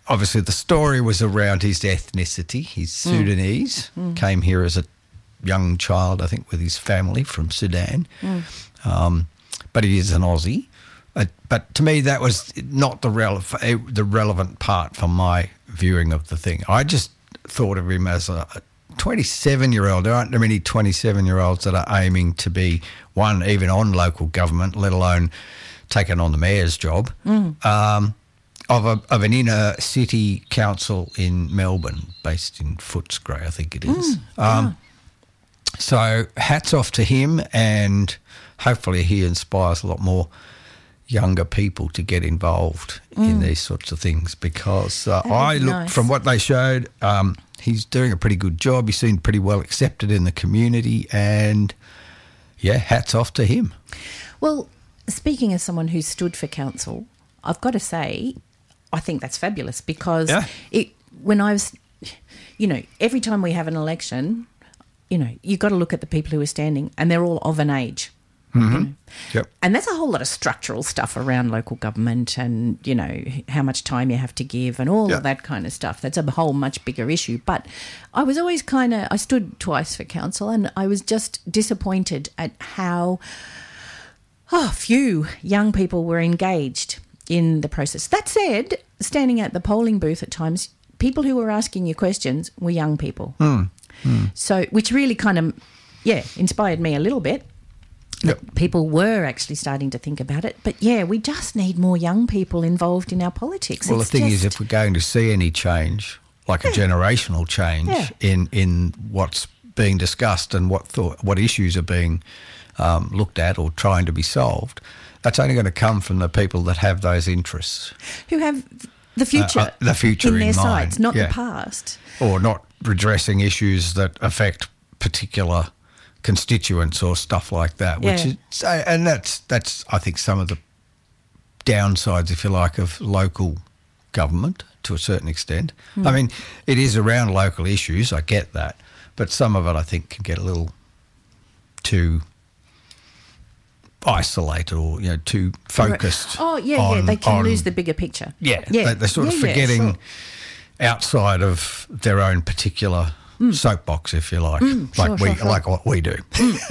obviously the story was around his ethnicity. He's Sudanese, came here as a young child, I think, with his family from Sudan. But he is an Aussie. But to me, that was not the relevant part from my viewing of the thing. I just thought of him as a 27-year-old. There aren't many 27-year-olds that are aiming to be, one, even on local government, let alone taking on the mayor's job, of an inner city council in Melbourne, based in Footscray, I think it is. So hats off to him, and hopefully he inspires a lot more younger people to get involved in these sorts of things, because I looked from what they showed, he's doing a pretty good job. He seemed pretty well accepted in the community, and, yeah, hats off to him. Well, speaking as someone who stood for council, I've got to say I think that's fabulous, because when I was, every time we have an election, you've got to look at the people who are standing, and they're all of an age. Yep. And that's a whole lot of structural stuff around local government, and, how much time you have to give and all of that kind of stuff. That's a whole much bigger issue. But I was always I stood twice for council, and I was just disappointed at how few young people were engaged in the process. That said, standing at the polling booth at times, people who were asking you questions were young people. So, which really kind of, inspired me a little bit. Yep. People were actually starting to think about it. But, we just need more young people involved in our politics. Well, the thing is, if we're going to see any change, like a generational change in what's being discussed and what issues are being looked at or trying to be solved, that's only going to come from the people that have those interests. Who have the future in their mind. sights, not the past. Or not redressing issues that affect particular constituents or stuff like that, which is, and that's I think some of the downsides, if you like, of local government to a certain extent. I mean, it is around local issues, I get that, but some of it I think can get a little too isolated or too focused. They can lose the bigger picture. They're sort of forgetting outside of their own particular soapbox, if you like, like what we do.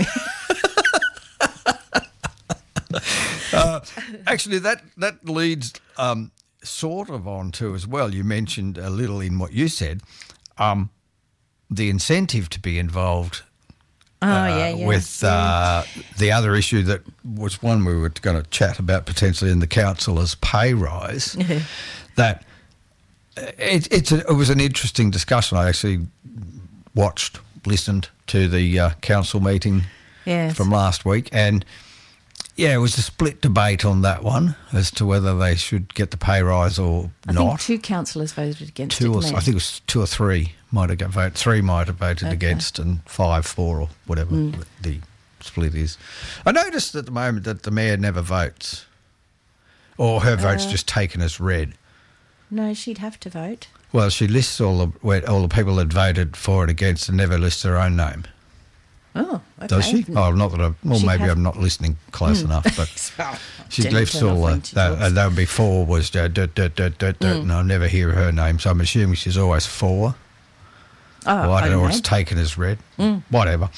Actually, that leads sort of on to as well. You mentioned a little in what you said, the incentive to be involved with the other issue that was one we were going to chat about potentially in the councillors' pay rise. That it was an interesting discussion. I actually listened to the council meeting from last week, and it was a split debate on that one as to whether they should get the pay rise or not. I think 2 councillors voted against it. I think it was 2 or 3 might have voted. 3 might have voted against, and 5 for, or whatever the split is. I noticed at the moment that the mayor never votes, or her vote's just taken as read. No, she'd have to vote. Well, she lists all the people that voted for and against, and never lists her own name. Oh, okay. Does she? Oh, not that maybe I'm not listening close enough, but she lists all that would be 4 was and I never hear her name, so I'm assuming she's always 4. Well, I don't know what's taken as read. Whatever.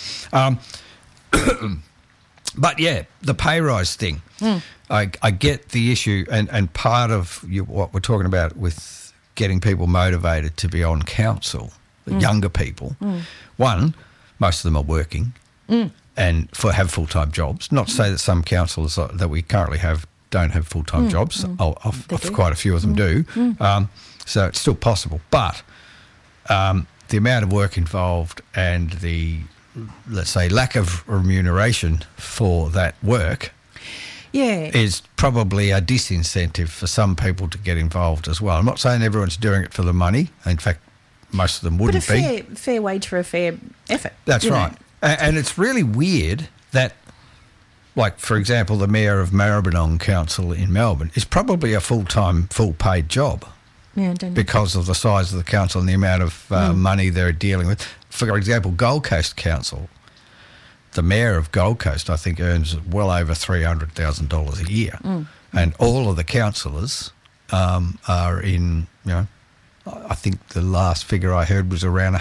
But the pay rise thing, I get the issue, and part of what we're talking about with getting people motivated to be on council, younger people. One, most of them are working and have full-time jobs. Not to say that some councillors that we currently have don't have full-time jobs. Quite a few of them do. So it's still possible. But the amount of work involved and the, let's say, lack of remuneration for that work is probably a disincentive for some people to get involved as well. I'm not saying everyone's doing it for the money. In fact, most of them wouldn't be. But a fair wage for a fair effort. That's right. And it's really weird that, like, for example, the mayor of Maribyrnong Council in Melbourne is probably a full-time, full-paid job. Because of the size of the council and the amount of money they're dealing with. For example, Gold Coast Council, the mayor of Gold Coast, I think, earns well over $300,000 a year. And all of the councillors are in, I think the last figure I heard was around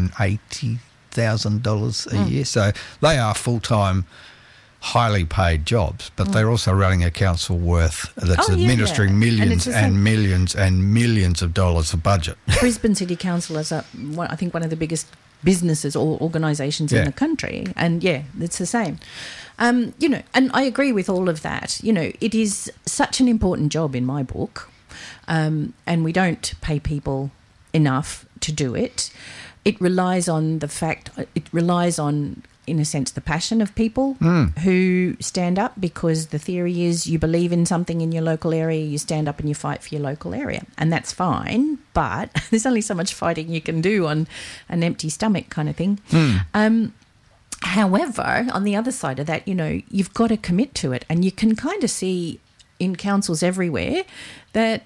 $180,000 a year. So they are full-time, highly paid jobs, but they're also running a council worth that's administering millions and millions and millions of dollars of budget. Brisbane City Council is, I think, one of the biggest businesses or organisations in the country. And, it's the same. And I agree with all of that. It is such an important job in my book, and we don't pay people enough to do it. It relies on in a sense, the passion of people who stand up, because the theory is you believe in something in your local area, you stand up and you fight for your local area. And that's fine, but there's only so much fighting you can do on an empty stomach kind of thing. However, on the other side of that, you've got to commit to it. And you can kind of see in councils everywhere that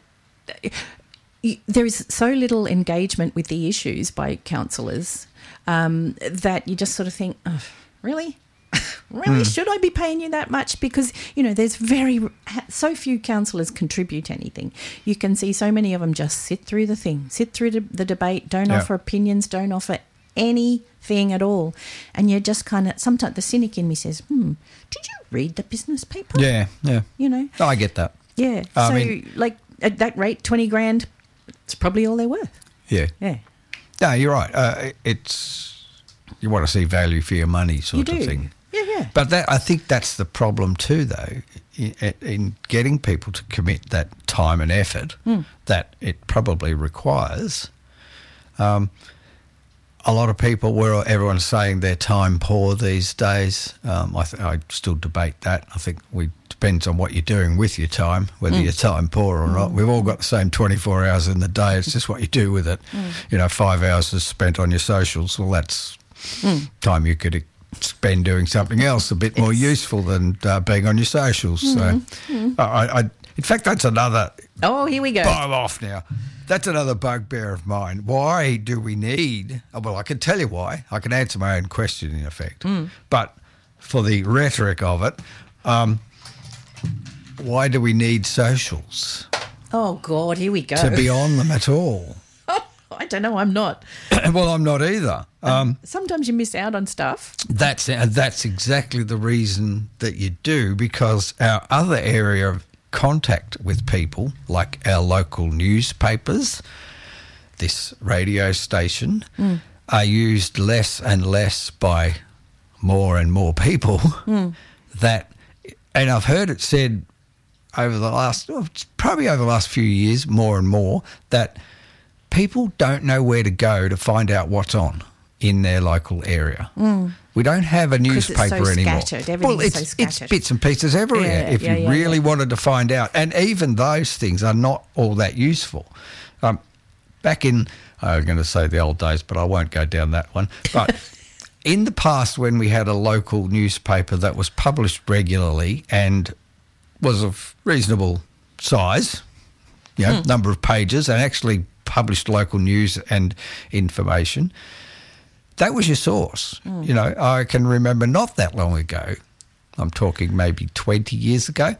there is so little engagement with the issues by councillors that you just sort of think, oh, really? Really? Should I be paying you that much? Because, there's so few councillors contribute anything. You can see so many of them just sit through the thing, sit through the debate, don't offer opinions, don't offer anything at all. And you're just kind of, sometimes the cynic in me says, did you read the business paper? Yeah. No, I get that. Yeah. Like at that rate, 20 grand, it's probably all they're worth. Yeah. Yeah. No, you're right. You want to see value for your money sort of thing. Yeah. But I think that's the problem too, though, in getting people to commit that time and effort that it probably requires. A lot of people, everyone's saying they're time poor these days. I still debate that. I think it depends on what you're doing with your time, whether you're time poor or not. We've all got the same 24 hours in the day. It's just what you do with it. 5 hours is spent on your socials. Well, that's time you could spend doing something else a bit more useful than being on your socials. So, in fact, that's another... Oh, here we go. I'm off now. That's another bugbear of mine. Why do we need... Well, I can tell you why. I can answer my own question, in effect. But for the rhetoric of it, why do we need socials? Oh, God, here we go. To be on them at all? I don't know, I'm not. Well, I'm not either. Sometimes you miss out on stuff. That's exactly the reason that you do, because our other area of contact with people, like our local newspapers, this radio station, are used less and less by more and more people. And I've heard it said over the last few years, more and more, that people don't know where to go to find out what's on in their local area. We don't have a newspaper it's so anymore. Scattered. Well, so scattered. It's bits and pieces everywhere if you really wanted to find out. And even those things are not all that useful. Back in, I'm going to say the old days, but I won't go down that one. But in the past, when we had a local newspaper that was published regularly and was of reasonable size, number of pages, and actually published local news and information, that was your source. I can remember not that long ago, I'm talking maybe 20 years ago,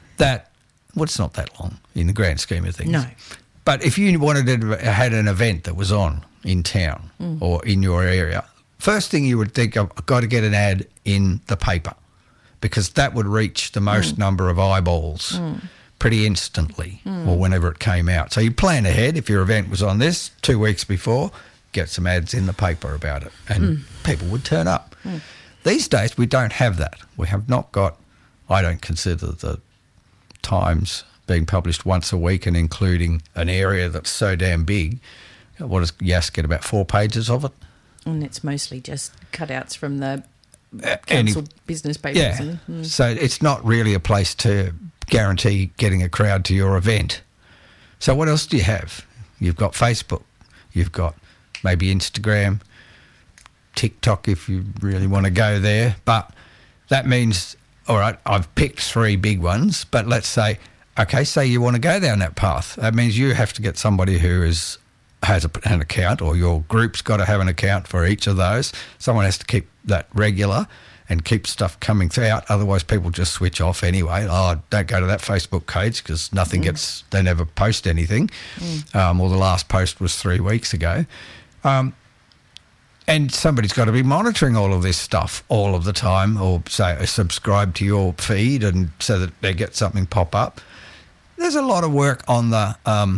it's not that long in the grand scheme of things. No. But if you had an event that was on in town or in your area, first thing you would think, I've got to get an ad in the paper, because that would reach the most number of eyeballs pretty instantly or whenever it came out. So you plan ahead. If your event was on this 2 weeks before, get some ads in the paper about it, and people would turn up. These days, we don't have that. We have not got, I don't consider the Times being published once a week and including an area that's so damn big. What does Yass get, about 4 pages of it? And it's mostly just cutouts from the council business papers. Yeah, so it's not really a place to guarantee getting a crowd to your event. So what else do you have? You've got Facebook. You've got maybe Instagram, TikTok if you really want to go there. But that means, all right, I've picked 3 big ones, but let's say, okay, say you want to go down that path. That means you have to get somebody who has an account, or your group's got to have an account for each of those. Someone has to keep that regular. and keep stuff coming out. Otherwise, people just switch off anyway. Oh, don't go to that Facebook page because nothing gets. They never post anything. Or the last post was 3 weeks ago. And somebody's got to be monitoring all of this stuff all of the time, or say subscribe to your feed, and so that they get something pop up. There's a lot of work on the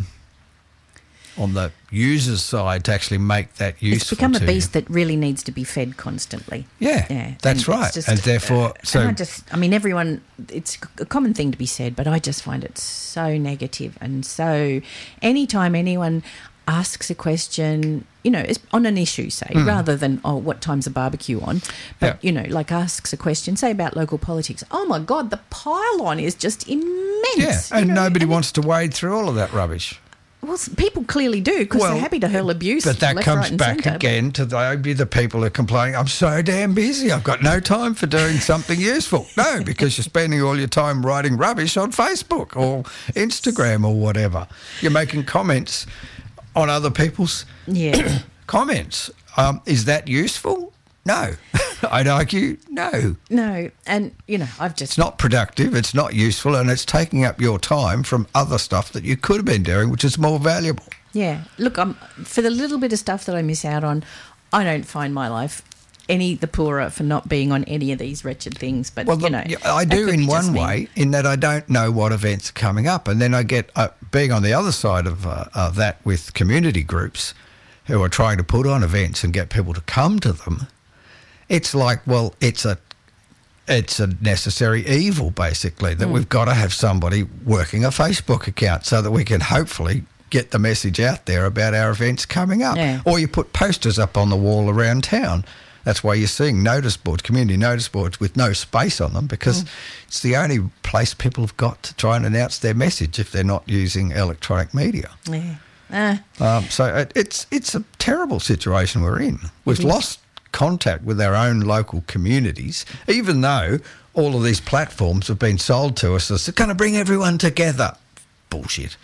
user's side to actually make that useful. It's become a beast that really needs to be fed constantly. Yeah, that's right. Just, and therefore, everyone, it's a common thing to be said, but I just find it so negative. And so anytime anyone asks a question, it's on an issue, say, rather than, what time's a barbecue on? But, like asks a question, say about local politics. Oh, my God, the pile-on is just immense. Yeah, and nobody wants to wade through all of that rubbish. Well, people clearly do because they're happy to hurl abuse. But that left, comes right, and back centre. again to the people who are complaining, I'm so damn busy, I've got no time for doing something useful. No, because you're spending all your time writing rubbish on Facebook or Instagram or whatever. You're making comments on other people's comments. Is that useful? No. I'd argue no. No, and, It's not productive, it's not useful, and it's taking up your time from other stuff that you could have been doing, which is more valuable. Yeah. Look, for the little bit of stuff that I miss out on, I don't find my life any the poorer for not being on any of these wretched things. But, I do in one way, in that I don't know what events are coming up. And then I get, being on the other side of that with community groups who are trying to put on events and get people to come to them, it's like, well, it's a necessary evil, basically, that we've got to have somebody working a Facebook account so that we can hopefully get the message out there about our events coming up. Yeah. Or you put posters up on the wall around town. That's why you're seeing notice boards, community notice boards with no space on them, because it's the only place people have got to try and announce their message if they're not using electronic media. Yeah. So it's a terrible situation we're in. We've lost contact with our own local communities, even though all of these platforms have been sold to us as going to bring everyone together. Bullshit.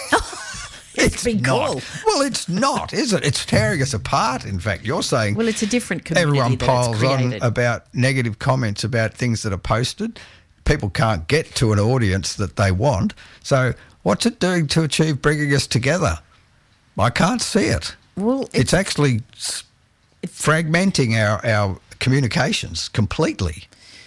It's been not. cool. Well, it's not, is it? It's tearing us apart. In fact, you're saying, well, it's a different community. Everyone that piles it's on created. about negative comments about things that are posted. People can't get to an audience that they want. So what's it doing to achieve bringing us together? I can't see it. Well, it's actually fragmenting our communications completely.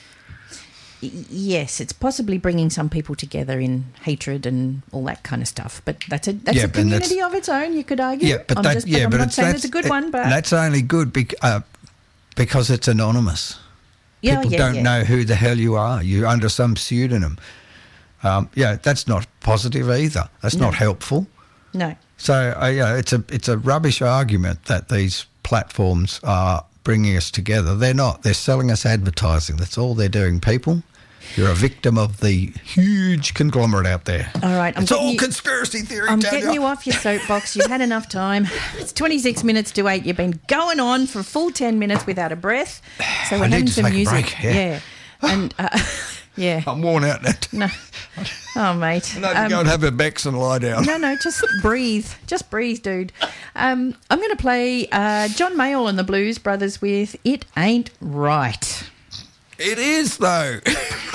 Yes, it's possibly bringing some people together in hatred and all that kind of stuff. But that's a community of its own, you could argue. Yeah, but I'm not saying it's a good one. But that's only good because it's anonymous. People don't know who the hell you are. You're under some pseudonym. That's not positive either. That's not helpful. No. So it's a rubbish argument that these platforms are bringing us together. They're not. They're selling us advertising. That's all they're doing, people. You're a victim of the huge conglomerate out there. All right. It's all conspiracy theory, I'm getting you off your soapbox. You've had enough time. It's 26 minutes to 8. You've been going on for a full 10 minutes without a breath. So we're having some music. Break, yeah. And yeah. I'm worn out now. No. Oh, mate. I know to go and have a Bex and lie down. No, just breathe. Just breathe, dude. I'm going to play John Mayall and the Blues Brothers with It Ain't Right. It is, though.